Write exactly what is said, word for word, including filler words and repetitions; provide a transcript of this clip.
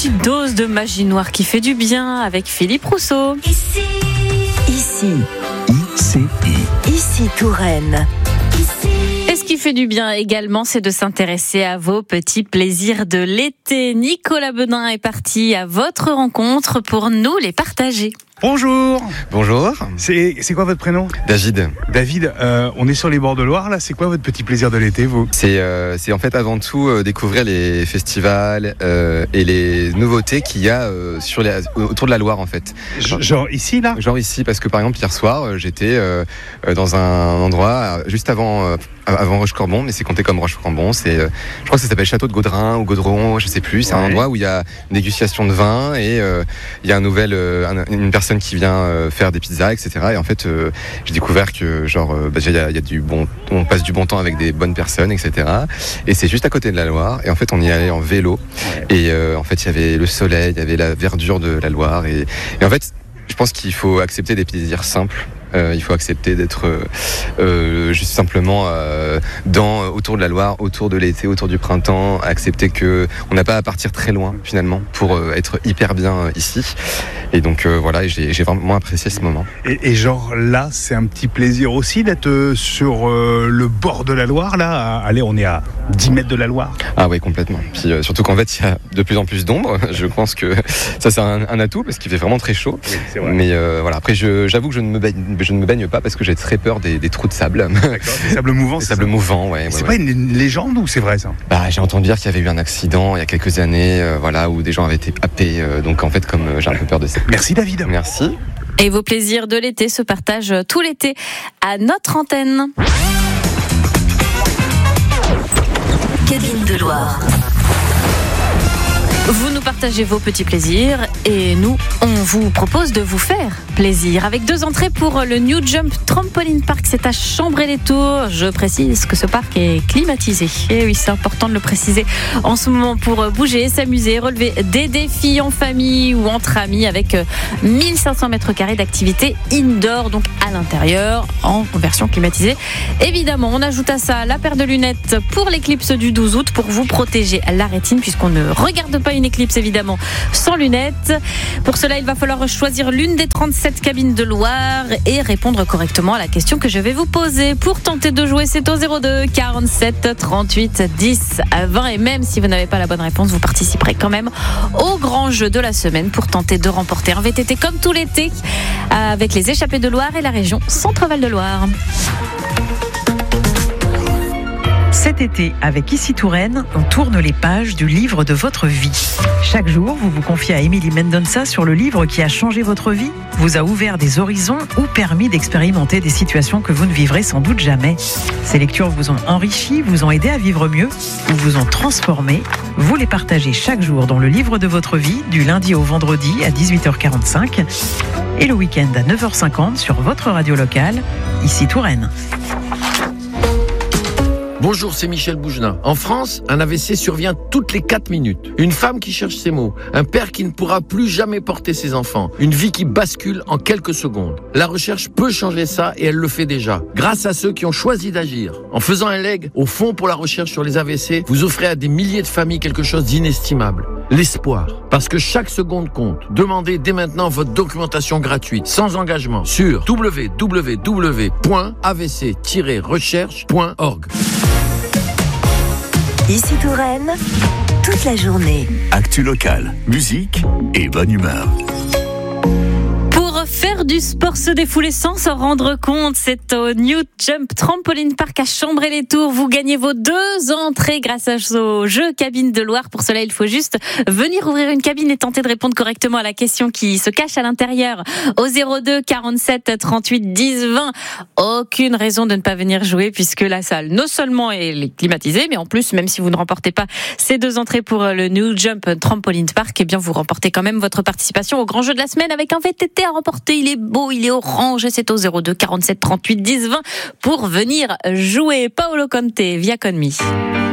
petite dose de magie noire qui fait du bien avec Philippe Rousseau. Ici, Ici, I C I. ici Touraine. ici. Et ce qui fait du bien également, c'est de s'intéresser à vos petits plaisirs de l'été. Nicolas Benin est parti à votre rencontre pour nous les partager. Bonjour. Bonjour, C'est, c'est quoi votre prénom ? David. David, euh, on est sur les bords de Loire là, c'est quoi votre petit plaisir de l'été vous ? C'est euh, c'est en fait avant tout euh, découvrir les festivals euh, et les nouveautés qu'il y a euh, sur les, autour de la Loire en fait. Genre, genre ici là ? Genre ici, parce que par exemple hier soir euh, j'étais euh, dans un endroit euh, juste avant euh, avant Rochecorbon, mais c'est compté comme Rochecorbon. C'est, euh, je crois que ça s'appelle Château de Gaudrin ou Gaudron, je sais plus. C'est Ouais. un endroit où il y a une dégustation de vin et euh, il y a un nouvel, euh, un, une personne qui vient euh, faire des pizzas, et cetera. Et en fait, euh, j'ai découvert que genre, euh, bah, il y a, il y a du bon, on passe du bon temps avec des bonnes personnes, et cetera. Et c'est juste à côté de la Loire. Et en fait, on y allait en vélo. Ouais. Et euh, en fait, il y avait le soleil, il y avait la verdure de la Loire. Et, et en fait, je pense qu'il faut accepter des plaisirs simples. Euh, il faut accepter d'être euh, euh, juste simplement euh, dans, autour de la Loire, autour de l'été, autour du printemps. Accepter que on n'a pas à partir très loin finalement pour euh, être hyper bien euh, ici. Et donc euh, voilà, j'ai, j'ai vraiment apprécié ce moment. Et, et genre là, c'est un petit plaisir aussi d'être euh, sur euh, le bord de la Loire là. Allez, on est à dix mètres de la Loire. Ah oui, complètement. Puis euh, surtout qu'en fait, il y a de plus en plus d'ombre. Je pense que ça c'est un, un atout parce qu'il fait vraiment très chaud. Oui, c'est vrai. Mais euh, voilà, après je, j'avoue que je ne me baigne, je ne me baigne pas parce que j'ai très peur des, des trous de sable. D'accord. Des sables mouvants. Des c'est sables ça mouvants, ouais. ouais, C'est ouais. pas une, une légende ou c'est vrai ça ? Bah, j'ai entendu dire qu'il y avait eu un accident il y a quelques années, euh, voilà, où des gens avaient été happés. Euh, donc en fait, comme euh, j'ai un peu peur de ça. Merci David. Merci. Et vos plaisirs de l'été se partagent tout l'été à notre antenne. Cabine de Loire. Vous nous partagez vos petits plaisirs et nous, on vous propose de vous faire plaisir avec deux entrées pour le New Jump Trampoline Park. C'est à Chambray-les-Tours. Je précise que ce parc est climatisé. Et oui, c'est important de le préciser en ce moment pour bouger, s'amuser, relever des défis en famille ou entre amis avec mille cinq cents mètres carrés d'activité indoor, donc à l'intérieur, en version climatisée. Évidemment, on ajoute à ça la paire de lunettes pour l'éclipse du douze août pour vous protéger la rétine puisqu'on ne regarde pas une éclipse évidemment sans lunettes. Pour cela, il va falloir choisir l'une des trente-sept cabines de Loire et répondre correctement à la question que je vais vous poser. Pour tenter de jouer, c'est au zéro deux quarante-sept trente-huit dix vingt et même si vous n'avez pas la bonne réponse, vous participerez quand même au grand jeu de la semaine pour tenter de remporter un V T T comme tout l'été avec les échappées de Loire et la région Centre-Val de Loire. Cet été, avec Ici Touraine, on tourne les pages du livre de votre vie. Chaque jour, vous vous confiez à Émilie Mendonça sur le livre qui a changé votre vie, vous a ouvert des horizons ou permis d'expérimenter des situations que vous ne vivrez sans doute jamais. Ces lectures vous ont enrichi, vous ont aidé à vivre mieux ou vous ont transformé. Vous les partagez chaque jour dans le livre de votre vie, du lundi au vendredi à dix-huit heures quarante-cinq et le week-end à neuf heures cinquante sur votre radio locale, Ici Touraine. Bonjour, c'est Michel Bougenat. En France, un A V C survient toutes les quatre minutes. Une femme qui cherche ses mots, un père qui ne pourra plus jamais porter ses enfants, une vie qui bascule en quelques secondes. La recherche peut changer ça et elle le fait déjà, grâce à ceux qui ont choisi d'agir. En faisant un leg au Fonds pour la recherche sur les A V C, vous offrez à des milliers de familles quelque chose d'inestimable. L'espoir. Parce que chaque seconde compte. Demandez dès maintenant votre documentation gratuite, sans engagement, sur w w w point a v c tiret recherche point org. Ici Touraine, toute la journée. Actu locale, musique et bonne humeur. Pour faire du sport, se défouler sans s'en rendre compte, c'est au New Jump Trampoline Park à Chambray-les-Tours. Vous gagnez vos deux entrées grâce au jeu Cabine de Loire. Pour cela, il faut juste venir ouvrir une cabine et tenter de répondre correctement à la question qui se cache à l'intérieur au zéro deux quarante-sept trente-huit dix vingt. Aucune raison de ne pas venir jouer puisque la salle non seulement est climatisée, mais en plus, même si vous ne remportez pas ces deux entrées pour le New Jump Trampoline Park, eh bien vous remportez quand même votre participation au grand jeu de la semaine avec un V T T à remporter. Il est beau, il est orange et c'est au zéro deux quarante-sept trente-huit dix vingt pour venir jouer. Paolo Conte, Via Con Me.